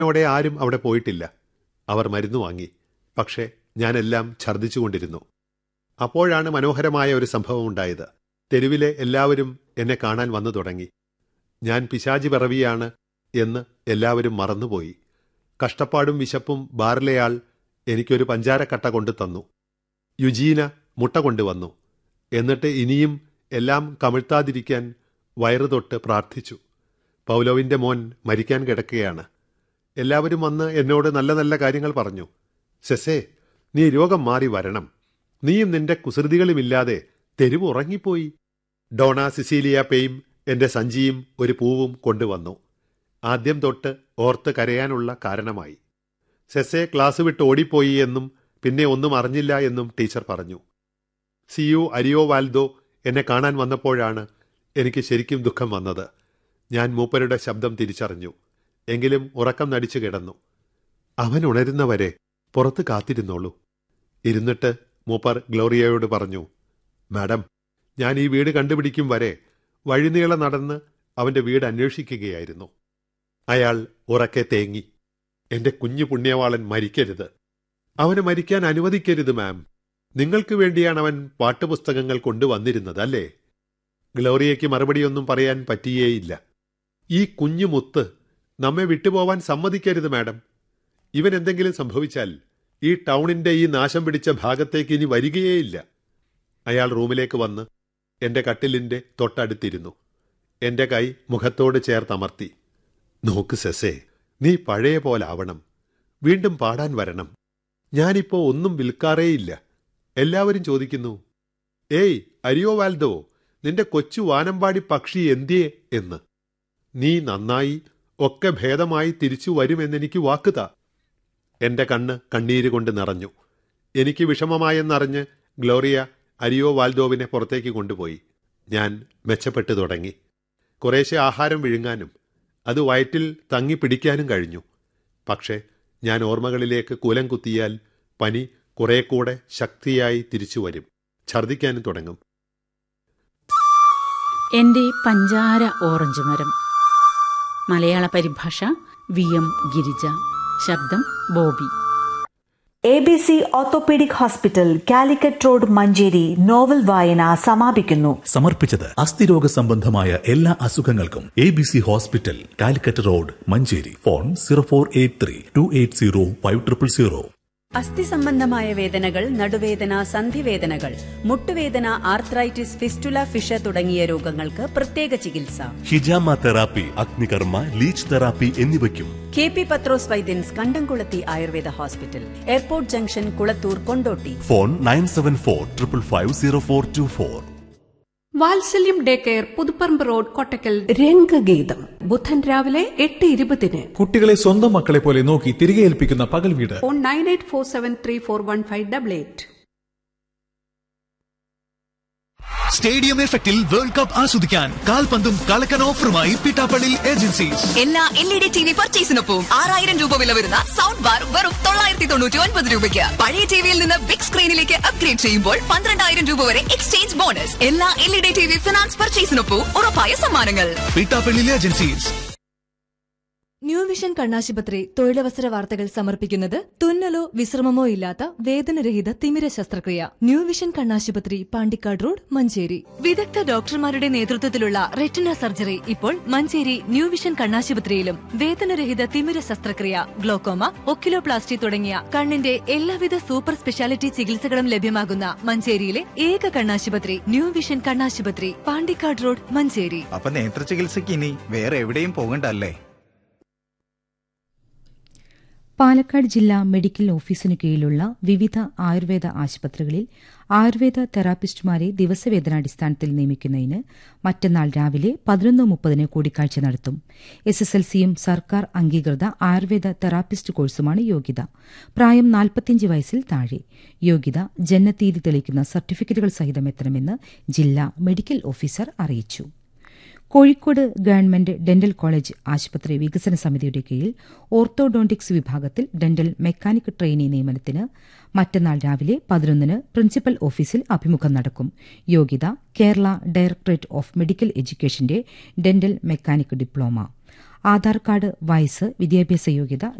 ോടെ ആരും അവിടെ പോയിട്ടില്ല. അവർ മരുന്ന് വാങ്ങി. പക്ഷേ ഞാനെല്ലാം ഛർദ്ദിച്ചുകൊണ്ടിരുന്നു. അപ്പോഴാണ് മനോഹരമായ ഒരു സംഭവം ഉണ്ടായത്. തെരുവിലെ എല്ലാവരും എന്നെ കാണാൻ വന്നു തുടങ്ങി. ഞാൻ പിശാചി പിറവിയാണ് എന്ന് എല്ലാവരും മറന്നുപോയി. കഷ്ടപ്പാടും വിശപ്പും ബാറിലെയാൾ എനിക്കൊരു പഞ്ചാരക്കട്ട കൊണ്ടു തന്നു. യുജീന മുട്ട കൊണ്ടുവന്നു. എന്നിട്ട് ഇനിയും എല്ലാം കമിഴ്ത്താതിരിക്കാൻ വയറുതൊട്ട് പ്രാർത്ഥിച്ചു. പൗലോവിന്റെ മോൻ മരിക്കാൻ കിടക്കുകയാണ്. എല്ലാവരും വന്ന് എന്നോട് നല്ല നല്ല കാര്യങ്ങൾ പറഞ്ഞു. സെസേ, നീ രോഗം മാറി വരണം. നീയും നിന്റെ കുസൃതികളുമില്ലാതെ തെരുവ് ഉറങ്ങിപ്പോയി. ഡോണ സിസീലിയ പെയും എന്റെ സഞ്ചിയും ഒരു പൂവും കൊണ്ടുവന്നു. ആദ്യം തൊട്ട് ഓർത്ത് കരയാനുള്ള കാരണമായി. സെസേ ക്ലാസ് വിട്ട് ഓടിപ്പോയി എന്നും പിന്നെ ഒന്നും അറിഞ്ഞില്ല എന്നും ടീച്ചർ പറഞ്ഞു. സിയു അരിയോ വാൽദോ എന്നെ കാണാൻ വന്നപ്പോഴാണ് എനിക്ക് ശരിക്കും ദുഃഖം വന്നത്. ഞാൻ മൂപ്പരുടെ ശബ്ദം തിരിച്ചറിഞ്ഞു. എങ്കിലും ഉറക്കം നടിച്ചു കിടന്നു. അവൻ ഉണരുന്നവരെ പുറത്ത് കാത്തിരുന്നോളൂ. ഇരുന്നിട്ട് മൂപ്പർ ഗ്ലോറിയയോട് പറഞ്ഞു, മാഡം, ഞാൻ ഈ വീട് കണ്ടുപിടിക്കും വരെ വഴിനീളെ നടന്ന് അവന്റെ വീട് അന്വേഷിക്കുകയായിരുന്നു. അയാൾ ഉറക്കെ തേങ്ങി. എന്റെ കുഞ്ഞു പുണ്യവാളൻ മരിക്കരുത്. അവന് മരിക്കാൻ അനുവദിക്കരുത് മാം. നിങ്ങൾക്ക് വേണ്ടിയാണ് അവൻ പാട്ടുപുസ്തകങ്ങൾ കൊണ്ടുവന്നിരുന്നത് അല്ലേ? ഗ്ലോറിയയ്ക്ക് മറുപടിയൊന്നും പറയാൻ പറ്റിയേയില്ല. ഈ കുഞ്ഞു മുത്ത് നമ്മെ വിട്ടുപോവാൻ സമ്മതിക്കരുത് മാഡം. ഇവൻ എന്തെങ്കിലും സംഭവിച്ചാൽ ഈ ടൗണിന്റെ ഈ നാശം പിടിച്ച ഭാഗത്തേക്ക് ഇനി വരികയേയില്ല. അയാൾ റൂമിലേക്ക് വന്ന് എന്റെ കട്ടിലിന്റെ തൊട്ടടുത്തിരുന്നു. എന്റെ കൈ മുഖത്തോട് ചേർത്തമർത്തി. നോക്ക് സെസേ, നീ പഴയ പോലാവണം. വീണ്ടും പാടാൻ വരണം. ഞാനിപ്പോ ഒന്നും വിൽക്കാറേയില്ല. എല്ലാവരും ചോദിക്കുന്നു, ഏയ് അരിയോ വാൽദോ, നിന്റെ കൊച്ചു വാനമ്പാടി പക്ഷി എന്തിയേ എന്ന്. നീ നന്നായി ഒക്കെ ഭേദമായി തിരിച്ചു വരുമെന്നെനിക്ക് വാക്കുതാ. എന്റെ കണ്ണ് കണ്ണീരുകൊണ്ട് നിറഞ്ഞു. എനിക്ക് വിഷമമായെന്നറിഞ്ഞ് ഗ്ലോറിയ അരിയോ വാൽദോവിനെ പുറത്തേക്ക് കൊണ്ടുപോയി. ഞാൻ മെച്ചപ്പെട്ടു തുടങ്ങി. കുറേശ്ശെ ആഹാരം വിഴുങ്ങാനും അത് വയറ്റിൽ തങ്ങി പിടിക്കാനും കഴിഞ്ഞു. പക്ഷേ ഞാൻ ഓർമ്മകളിലേക്ക് കൂലം കുത്തിയാൽ പനി കുറെ കൂടെ ശക്തിയായി തിരിച്ചു വരും. ഛർദ്ദിക്കാനും തുടങ്ങും. എന്റെ പഞ്ചാര ഓറഞ്ച് മരം. മലയാള പരിഭാഷ VM ഗിരിജ. ശബ്ദം Bobby. ABC orthopaedic hospital, Calicut road, Manjeri. Novel വായന സമാപിക്കുന്നു. സമർപ്പിച്ചത് അസ്ഥിരോഗ സംബന്ധമായ എല്ലാ അസുഖങ്ങൾക്കും ABC hospital, Calicut road, Manjeri. Phone 0483280500. അസ്ഥി സംബന്ധമായ വേദനകൾ, നടുവേദന, സന്ധിവേദനകൾ, മുട്ടുവേദന, ആർത്രൈറ്റിസ്, ഫിസ്റ്റുല, ഫിഷ തുടങ്ങിയ രോഗങ്ങൾക്ക് പ്രത്യേക ചികിത്സ. ഹിജാമ തെറാപ്പി, അഗ്നികർമ്മ, ലീച്ച് തെറാപ്പി എന്നിവയ്ക്കും KP പത്രോസ് വൈദ്യൻസ്, കണ്ടംകുളത്തി Ayurveda hospital, airport junction, Kulathur, Kondotty. Phone 9745550424. വാത്സല്യം day care, Puthuparamba road, Kottakkal. രംഗഗീതം ബുധൻ രാവിലെ 8:20. കുട്ടികളെ സ്വന്തം മക്കളെ പോലെ നോക്കി തിരികെ ഏൽപ്പിക്കുന്ന പകൽ വീട്. ഫോൺ 9847341588. സ്റ്റേഡിയം എഫക്റ്റിൽ വേൾഡ് കപ്പ് ആസ്വദിക്കാൻ കാൽപന്തും കളക്കൻ ഓഫറുമായി പിട്ടാപ്പള്ളി ഏജൻസീസ്. എല്ലാ LED TV പർച്ചേസിനൊപ്പം 6000 രൂപ വില വരുന്ന സൗണ്ട് ബാർ വെറും 999 രൂപയ്ക്ക്. പഴയ ടിവിയിൽ നിന്ന് ബിഗ് സ്ക്രീനിലേക്ക് അപ്ഗ്രേഡ് ചെയ്യുമ്പോൾ 12000 രൂപ വരെ എക്സ്ചേഞ്ച് ബോണസ്. എല്ലാ LED TV ഫിനാൻസ് പർച്ചേസിനൊപ്പം ഉറപ്പായ സമ്മാനങ്ങൾ. പിട്ടാപ്പള്ളി ഏജൻസീസ്. ന്യൂ വിഷൻ കണ്ണാശുപത്രി തൊഴിലവസര വാർത്തകൾ സമർപ്പിക്കുന്നത് തുന്നലോ വിശ്രമമോ ഇല്ലാത്ത വേദനരഹിത തിമിര ശസ്ത്രക്രിയ. ന്യൂ വിഷൻ കണ്ണാശുപത്രി, പാണ്ടിക്കാട് റോഡ്, മഞ്ചേരി. വിദഗ്ധ ഡോക്ടർമാരുടെ നേതൃത്വത്തിലുള്ള റെറ്റിന സർജറി ഇപ്പോൾ മഞ്ചേരി ന്യൂ വിഷൻ കണ്ണാശുപത്രിയിലും. വേദനരഹിത തിമിര ശസ്ത്രക്രിയ, ഗ്ലോക്കോമ, ഒക്കിലോപ്ലാസ്റ്റി തുടങ്ങിയ കണ്ണിന്റെ എല്ലാവിധ സൂപ്പർ സ്പെഷ്യാലിറ്റി ചികിത്സകളും ലഭ്യമാകുന്ന മഞ്ചേരിയിലെ ഏക കണ്ണാശുപത്രി ന്യൂ വിഷൻ കണ്ണാശുപത്രി, പാണ്ടിക്കാട് റോഡ്, മഞ്ചേരി. അപ്പൊ നേത്ര ചികിത്സയ്ക്ക് ഇനി വേറെ എവിടെയും പോകണ്ടല്ലേ? പാലക്കാട് ജില്ലാ മെഡിക്കൽ ഓഫീസിനു കീഴിലുള്ള വിവിധ ആയുർവേദ ആശുപത്രികളിൽ ആയുർവേദ തെറാപ്പിസ്റ്റുമാരെ ദിവസവേതനാടിസ്ഥാനത്തിൽ നിയമിക്കുന്നതിന് മറ്റന്നാൾ രാവിലെ 11:30 കൂടിക്കാഴ്ച നടത്തും. SSLCയും സർക്കാർ അംഗീകൃത ആയുർവേദ തെറാപ്പിസ്റ്റ് കോഴ്സുമാണ് യോഗ്യത. പ്രായം 45 വയസ്സിൽ താഴെ. യോഗ്യത ജനനത്തീയതി തെളിയിക്കുന്ന സർട്ടിഫിക്കറ്റുകൾ സഹിതം എത്തണമെന്ന് ജില്ലാ മെഡിക്കൽ ഓഫീസർ അറിയിച്ചു. കോഴിക്കോട് ഗവൺമെന്റ് ഡെന്റൽ കോളേജ് ആശുപത്രി വികസന സമിതിയുടെ കീഴിൽ ഓർത്തോഡോണ്ടിക്സ് വിഭാഗത്തിൽ ഡെന്റൽ മെക്കാനിക് ട്രെയിനി നിയമനത്തിന് മറ്റന്നാൾ രാവിലെ 11 പ്രിൻസിപ്പൽ ഓഫീസിൽ അഭിമുഖം നടക്കും. യോഗ്യത Kerala directorate of medical എഡ്യൂക്കേഷന്റെ dental mechanic diploma. Aadhaar card, വയസ്സ്, വിദ്യാഭ്യാസ യോഗ്യത,